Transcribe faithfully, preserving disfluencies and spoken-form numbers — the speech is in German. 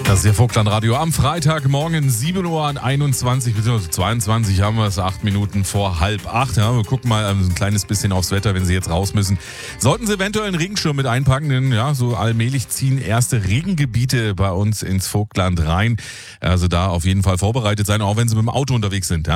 Das ist der Vogtlandradio am Freitagmorgen, sieben Uhr einundzwanzig bzw. zweiundzwanzig haben wir es, acht Minuten vor halb acht. Ja, wir gucken mal ein kleines bisschen aufs Wetter, wenn Sie jetzt raus müssen. Sollten Sie eventuell einen Regenschirm mit einpacken, denn ja, so allmählich ziehen erste Regengebiete bei uns ins Vogtland rein. Also da auf jeden Fall vorbereitet sein, auch wenn Sie mit dem Auto unterwegs sind. Ja.